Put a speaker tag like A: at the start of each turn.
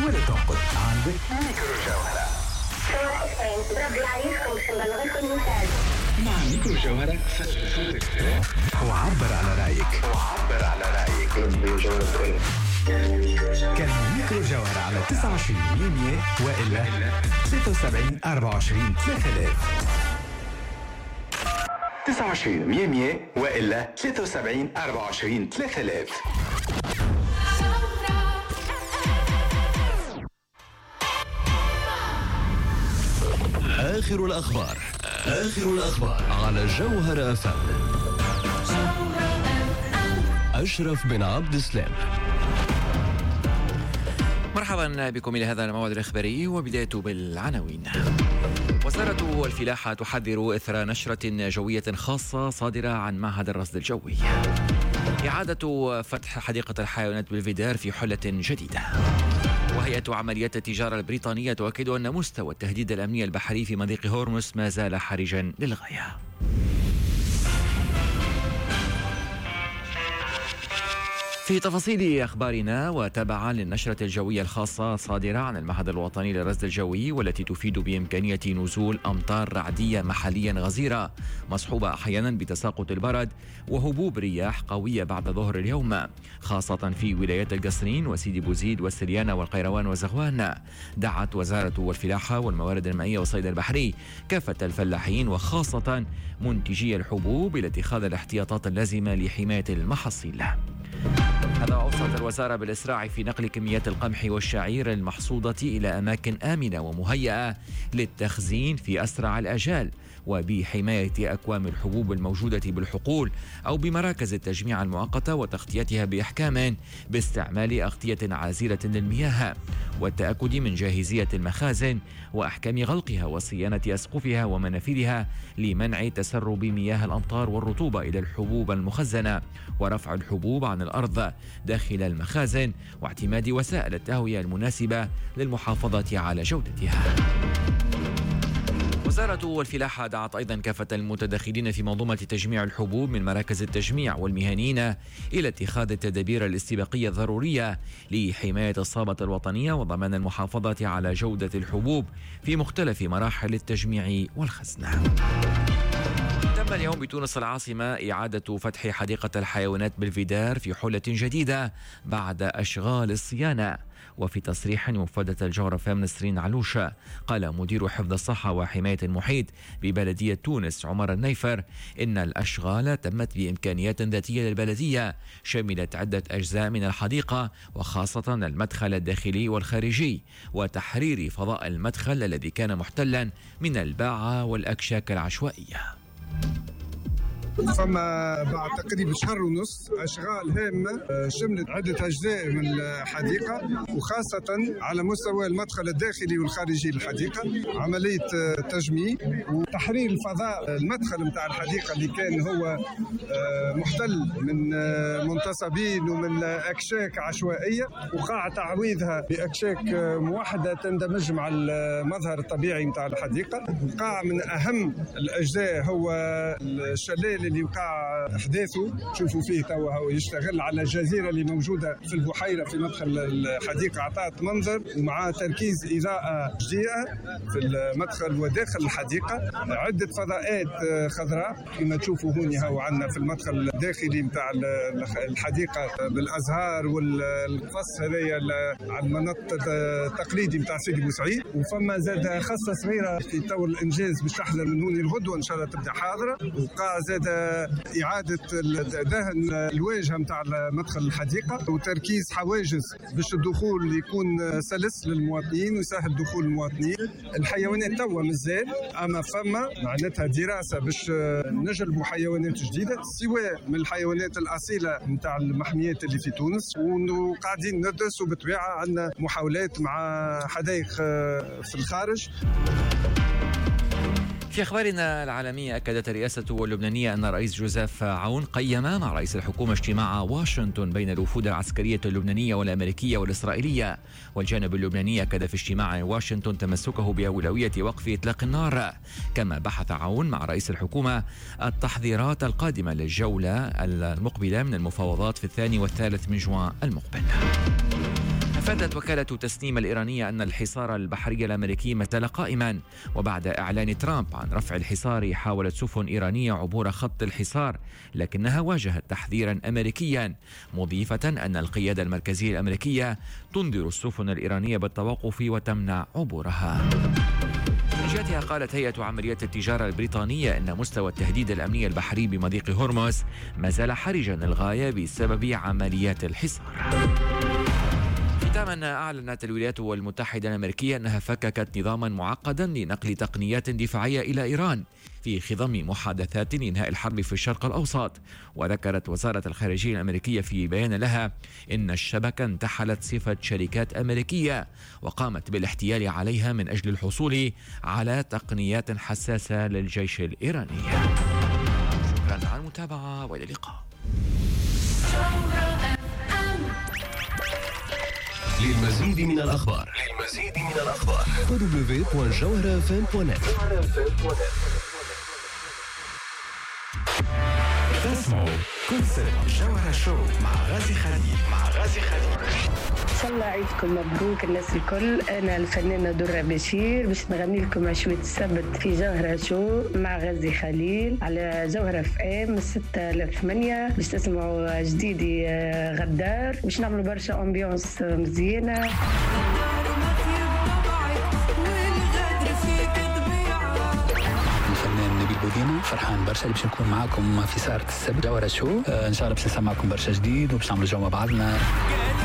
A: ولا تعقد. عندك ميكرو جوهرة.
B: بربي عليكم باش نبلغكم المثال.
A: مع ميكرو جوهرة وعبر على رأيك.
C: ربي جوهرة.
A: كان ميكرو جوهرة على 29 100 وإلا 73 24 3000. 29 100 وإلا 73 24 3000.
D: آخر الأخبار على جوهرة FM. أشرف بن عبد السلام.
E: مرحبا بكم إلى هذا الموعد الإخباري، وبدايته بالعناوين. وزارة الفلاحة تحذر إثر نشرة جوية خاصة صادرة عن معهد الرصد الجوي. إعادة فتح حديقة الحيوانات بالفيدار في حلة جديدة. وهيئة عمليات التجارة البريطانية تؤكد أن مستوى التهديد الأمني البحري في مضيق هورموز ما زال حرجا للغاية. في تفاصيل أخبارنا، وتبعا للنشرة الجوية الخاصة صادرة عن المعهد الوطني للرصد الجوي والتي تفيد بإمكانية نزول أمطار رعدية محليا غزيرة مصحوبة أحيانا بتساقط البرد وهبوب رياح قوية بعد ظهر اليوم، خاصة في ولايات القصرين وسيدي بوزيد والسريانة والقيروان وزغوان. دعت وزارة الفلاحة والموارد المائية والصيد البحري كافة الفلاحين وخاصة منتجي الحبوب إلى اتخاذ الاحتياطات اللازمة لحماية المحاصيل. هذا أوصت الوزارة بالإسراع في نقل كميات القمح والشعير المحصودة إلى أماكن آمنة ومهيئة للتخزين في أسرع الآجال، وبحماية أكوام الحبوب الموجودة بالحقول أو بمراكز التجميع المؤقتة وتغطيتها بإحكام باستعمال أغطية عازلة للمياه، والتأكد من جاهزية المخازن وأحكام غلقها وصيانة أسقفها ومنافذها لمنع تسرب مياه الأمطار والرطوبة إلى الحبوب المخزنة، ورفع الحبوب عن الأرض داخل المخازن، واعتماد وسائل التهوية المناسبة للمحافظة على جودتها. وزارة الفلاحة دعت أيضا كافة المتدخلين في منظومة تجميع الحبوب من مراكز التجميع والمهنيين إلى اتخاذ التدابير الاستباقية الضرورية لحماية الصابة الوطنية وضمان المحافظة على جودة الحبوب في مختلف مراحل التجميع والخزن. تم اليوم بتونس العاصمة إعادة فتح حديقة الحيوانات بالفيدار في حلة جديدة بعد أشغال الصيانة. وفي تصريح مفادة الجغرافيا نسرين علوشة، قال مدير حفظ الصحة وحماية المحيط ببلدية تونس عمر النيفر إن الأشغال تمت بإمكانيات ذاتية للبلدية شملت عدة أجزاء من الحديقة وخاصة المدخل الداخلي والخارجي، وتحرير فضاء المدخل الذي كان محتلا من الباعة والأكشاك العشوائية.
F: فما بعد تقريبا شهر ونص أشغال هامة شملت عدة أجزاء من الحديقة، وخاصة على مستوى المدخل الداخلي والخارجي للحديقة، عملية تجميع وتحرير الفضاء المدخل متاع الحديقة اللي كان هو محتل من منتصبين ومن أكشاك عشوائية، وقاع تعويضها بأكشاك موحدة تندمج مع المظهر الطبيعي متاع الحديقة. وقاع من أهم الأجزاء هو الشلال اللي وقع احداثه، تشوفوا فيه توا هو يشتغل على الجزيره اللي موجوده في البحيره في مدخل الحديقه، عطات منظر ومع تركيز اضاءه جديده في المدخل وداخل الحديقه. عده فضاءات خضراء كما تشوفوا هوني هو عندنا في المدخل الداخلي نتاع الحديقه بالازهار والقفص هذايا على المنط التقليدي نتاع سيدي بوسعيد. وفما زاد خاصه صغيره في طور الانجاز باش تحضر من هوني الغدوه ان شاء الله تبدا حاضره. وقع زاد إعادة دهن الواجهة متاع مدخل الحديقة وتركيز حواجز باش الدخول يكون سلس للمواطنين ويسهل دخول المواطنين. الحيوانات توا مازال، أما فما معناتها دراسة باش نجلبوا حيوانات جديدة سواء من الحيوانات الأصيلة متاع المحميات اللي في تونس، وقاعدين ندرسوا بالطبيعة عندنا محاولات مع حدائق في الخارج.
E: في أخبارنا العالمية، أكدت الرئاسة اللبنانية أن الرئيس جوزيف عون قيم مع رئيس الحكومة اجتماع واشنطن بين الوفود العسكرية اللبنانية والأمريكية والإسرائيلية. والجانب اللبناني أكد في اجتماع واشنطن تمسكه بأولوية وقف إطلاق النار. كما بحث عون مع رئيس الحكومة التحضيرات القادمة للجولة المقبلة من المفاوضات في 2 و3 من جوان المقبل. أفادت وكالة تسنيم الإيرانية أن الحصار البحري الأمريكي ما زال قائما، وبعد إعلان ترامب عن رفع الحصار حاولت سفن إيرانية عبور خط الحصار، لكنها واجهت تحذيرا أمريكيا، مضيفة أن القيادة المركزية الأمريكية تنذر السفن الإيرانية بالتوقف وتمنع عبورها. من جهتها قالت هيئة عمليات التجارة البريطانية أن مستوى التهديد الأمني البحري بمضيق هرمز ما زال حرجا للغاية بسبب عمليات الحصار. ختاما، أعلنت الولايات المتحدة الأمريكية أنها فككت نظاما معقدا لنقل تقنيات دفاعية إلى إيران في خضم محادثات لإنهاء الحرب في الشرق الأوسط. وذكرت وزارة الخارجية الأمريكية في بيان لها إن الشبكة انتحلت صفة شركات أمريكية وقامت بالاحتيال عليها من أجل الحصول على تقنيات حساسة للجيش الإيراني. شكرا على المتابعة وإلى اللقاء.
D: للمزيد من الأخبار www.jawharafm.net.
A: تسمعوا كونسرت جوهرة شو مع غازي خليل.
G: إن شاء الله عيدكم مبروك الناس الكل. أنا الفنانة درة بشير باش نغني لكم عشوة السبت في جوهرة شو مع غازي خليل على جوهرة FM 6008 باش تسمعوا جديدي غدار، باش نعملوا برشا أمبيونس مزيانة.
H: بودينا فرحان برشا باش نكون معاكم في سهرة السبت جوهرة شو. ان شاء الله باش نسمعكم برشا جديد وباش نعملوا جو مع بعضنا.